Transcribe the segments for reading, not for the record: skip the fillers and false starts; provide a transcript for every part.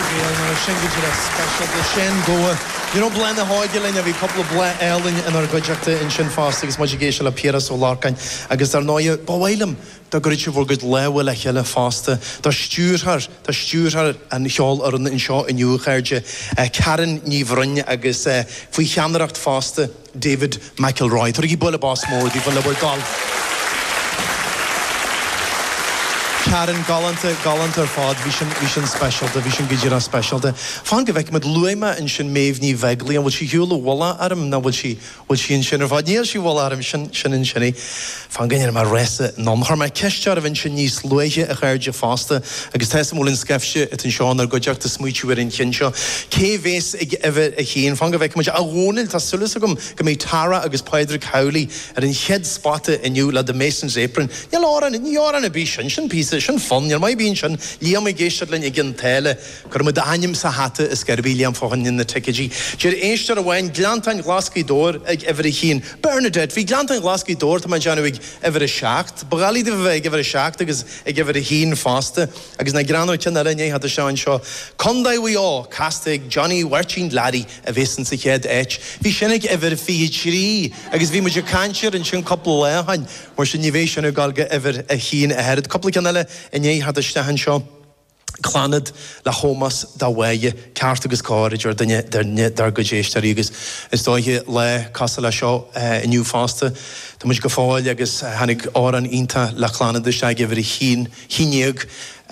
You know, blend the Hoygelin, have a couple of blend Ellen and our Gojacta in Shin Fast, as much as a Pieras or Larkin, I guess they're no, but William, the Gritch for good level, a hella faster, the steer her, and Hall or in Shaw and you, Herge, Karen Nivrun, I guess, if we can faster, David McElroy, Three Bulla Boss more, the Bulla Doll. Karen Gallanter fad vision special the vision gijira special the fan gevek met Luema in shin mevni vegli and will she hula walla adam na will she in shin fad near she walla adam shin in shinny fan gainer ma rest non her ma keshjar of in shin nis luege a gerge faster agus testimol in skefshe it in Sean gojak to smuich wer in kinsho kves ever a heen fan gevek ma a wonel ta sulusagum gemi Tara agus Patrick Howley at in head spotte in you la the Mason's apron yaran a bishin piece fun, you're my being shun, Liam Gashadlin again tele, Kermadanim Sahata, is Garbiliam for in the Tekiji. Jer Ashter away, Glantan Glasky door, every heen, Bernadette, we Glantan Glasky door to my Januig, ever a shaft, Borali the Veg, ever a shaft, because I give it a heen faster, because Nagrano Chanarene had the show and show. Condai we all, Castig, Johnny, Werchin Laddie, a Vincent head etch, Vishenik ever fee, because we much a cancher and shin couple lehan, where she innovation or galga ever a heen ahead, a couple of canella. En jij had de stahan show clanad la homas da waye cartagus courage or dar gojesh tarigus is do hier le castle show new faster da much gefaul agus hanig oran inta la clanad de shag every hinig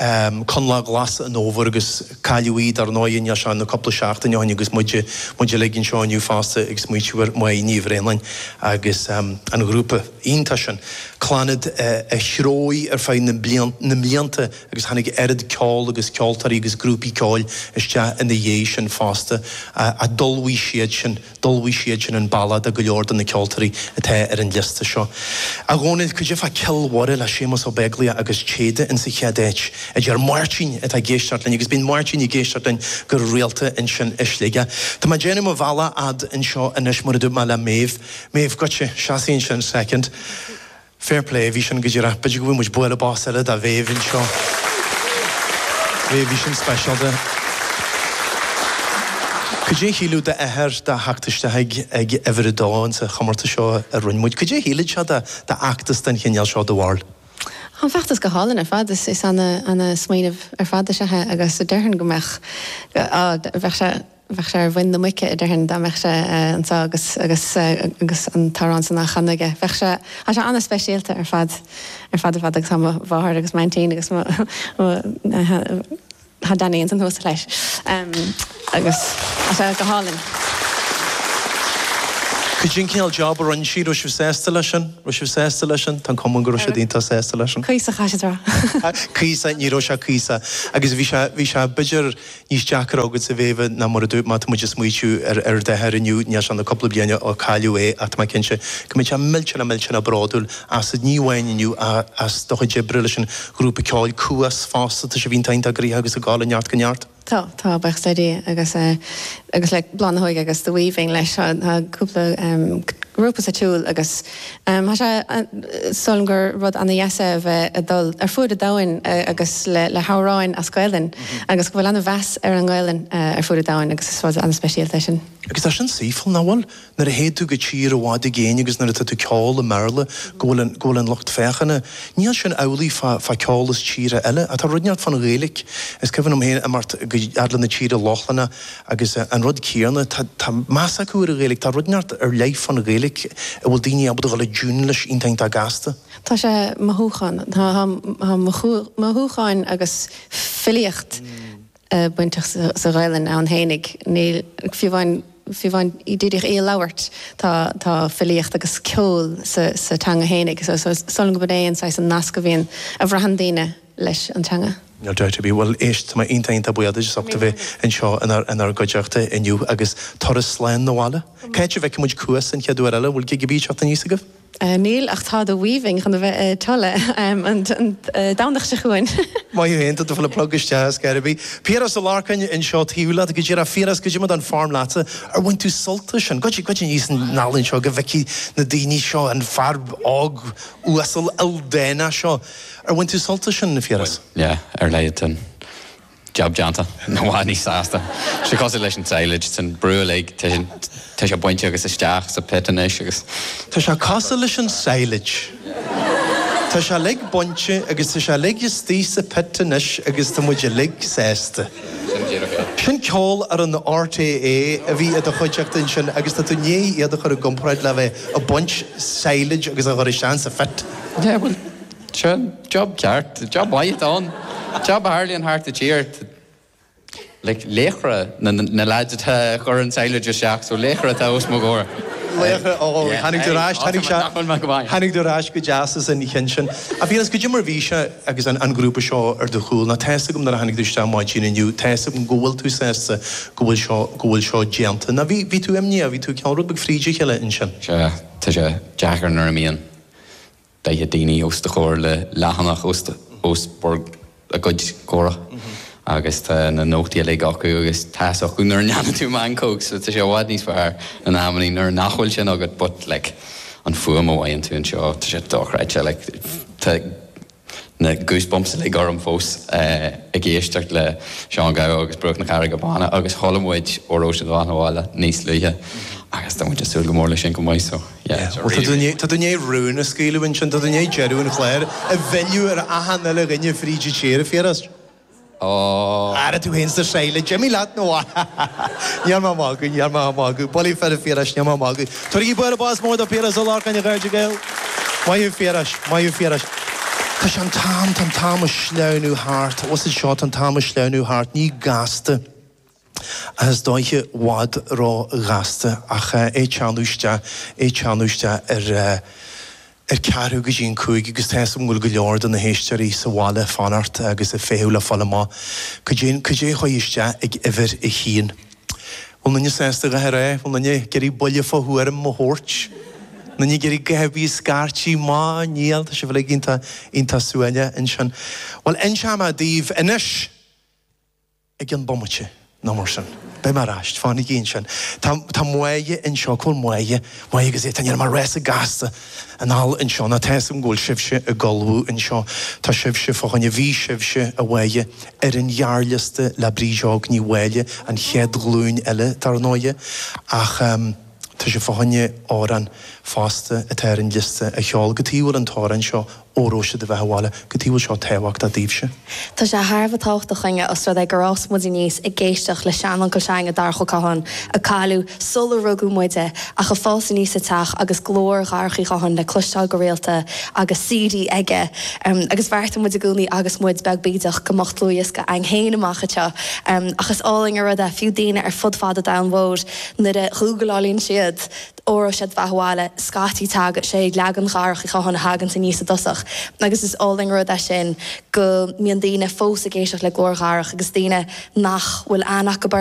conla glas and over agus calui dar noyen yashan a couple of shaft and yon agus mudje legin show new faster ex much were my new vrelan agus an groupe intashan clanad a shroi fein na bliante agus hanig erid call agus calltar agus groupie call is ja in the yation faster a dolwi shietchen and ballad a gulord in the calltari at in list show a gonid could you fa kill what la shemus obeglia agus chede in sich hedech a jar marching at a gestartlen agus been marching you gestartlen go realte in shin ishliga the magenum vala ad in show and ishmurdu mala mev gotcha chassis in shin second fair play vision gijira but you go much boil a boss at a wave in show vision special the could you heal the air the hactish the hag ever dawn to hammer show a run much could you heal each other the actors then can you show the world An fechttas go hálan fad is anna smaoineh fada se agus dearn gomach bheith sé bhain na muice dearn da meach se antá agus an tarrán san nach chanige. Bheith se anna speisialta fad agus sam bhar agus maintain agus ha Danny an hosta leis. Agus go hálan. Could you kill job or run sheet or she says installation? Tan common grosha dinta installation. Kisa khashadra. Kisa nirosha kisa. Agus visha budger nis jacker og se veve na mordu mat much smuichu de her new nias on a couple of bienia or kalue at my kinche. Kemicha melchana brodul as new wine new as doch brilliant group call kuas fast to shvin tainta gri agus a gal nyart gnyart. Tá bach steady agus le blan hoig agus the weaving leis a couple grúpas a túil agus ha se solgur rud anna yesa adul fuad a dain agus le háráin a scoilen agus go bhfuil anna bheas an gáilen fuad a dain agus is an special sin. Agus tá sin sífil náhfuil nar a héadú go tír a bhád a géine agus nar a tú ceáil a merle ggólan locht fechanna níl sin eolaí fa ceálas tíre eile a tá rudneart fan rélik is cefann héin a mart adlan na tíre lochlanna agus an rud cíarna tá massa cuair a rélik tá rudneart leif fan rélik a bhfuil daoine abad le dúnlis intaint a gasta. Tá sé mathúchan mathúcháin agus filiocht buintach sa ghailen an hénig níl fihain I ddíidir é lauert tá filiocht agus ceol sa tanga hénig so solan go badéon sa an nasca bhíon a bhrahandíine leis an tanga. No doubt to be well ist my intainta buad just up to be in show and our gojakta in you agus Torres Lane no wala. Can't you vek much kuas and yadu ela will give beach at the nisig? Neil ach tá the weaving gan de tolle and downach se goin. Maar je hint dat de plug is jazz Gariby. Pieras the Larkin in shot he will get you a firas because you on farm latter or went to saltish and got you using nalin show gaveki nadini show and farb og usel eldena show or went to saltish in the firas. Yeah, Leighton. job janta na bháin ní sásta. Se cos leis an sailid san brú le te sé buinte agus isteach sa petanéis agus. Tá sé casa leis an sailid. Tá sé le bonte agus tá sé le tí sa petanéis agus tá muidir le sésta. Sin ceol ar an RTA a bhí a chuideachtain sin agus tá túné iad a chur a gompraid le bheith a buint sailid agus a chuir sean sa fet. Yeah, well, job ceart, job waith on. Job Harley and Heart the cheer. Like lechra na lads at current sailor just shack so lechra ta os magor. Lechra hannig durás hannig durás go jazzes in hinshin. A feels go jimmer visha agus an grúpa seo ar de chúl na testum na hannig dursta maidin inniu testum gohfuil tú sesta gohfuil seo genta. Na ví tú emní a ví tú ceanrú bag fríide heile insin. Se tá sé Jackar Nermian. Da je dini os de chóir le lachanach Ostborg a good córa. Agus na nótaí le gacu agus táach go nuair neanna tú man cóg, so tá sé bhád níos fear an amí nuair nachhfuil sin agad, but like an fuam amhain tú an seo, tá sé dochraid se like na goosebumps le garm fós a géisteart le Seán Gao agus Brooke na Carreg Abana agus Hollamwood ó se bháinháile níos luithe. Agus tá muinte súil go mór lei sin go mai so. Tá duné rún a scíilehhain sin tá duné jeú na chléir a bheú ar ahanana le rinne fríide chéir a féras. Ara tú hénsta séile Jimmy leat nó Near mágu, bolí fer a féras near mágu. Tá í buir a bás mór a féras a lá gan a gaiide gail. Maiú féras. Tá se an tam a sleanú hart, was it seo an tam a sleanú hart, ní gasta. As dóiche wad rá gasta ach é teanúiste ar cearú go dín cúig agus team ghfuil go leor an na héistearí sa bháile fanart agus a féúla fallá. Cé choiste ag ihir i chin. Bhil nanne sésta go ré, bhil nanne geirí bolle fáhuair mo hórt. Nanne geirí gehebí scartí má níal tá se bhfuil ínta suaine in sin. Bhil insam a díomh inis ag an bommate. No mar sin. Be mar ráist, fáinnig gén sin. Tá muige in seo cúil muige agus é tan mar réis a gasta an all in seo na team ggóil sibse a golbhú in seo tá sibse fáinne bhí sibse a bhaige ar an jaarlaste le bríseog ní bhaile an chead glún eile tar nóige ach tá sé fáinne áran fásta a teir an liste a cheáil go tíhfuil an táran seo óróise de bheitháile go tíhfuil seo téhacht a díobse. Tá sé Harbh tácht a chuine os rud ag gorás mudí níos i ggéisteach le seanan go seanga darcho cahan a cáú solar rugú muide a go fása níos a teach agus glór garchaí chahan le clustáil go réalta agus sídí aige agus bharta muid a gúnaí agus muid beg bídeach go mocht luas go an héana amachchate agus áling rud a fiú daine ar fudfád a download na de chuúgalálíonn siad óra siad bheitháile scatí tag sé legan garchaí chahan a hagan sa níos a dosach. Agus is áling rud a sin go mion daine fós a géisteach le glór garach agus daine nach bhfuil annach go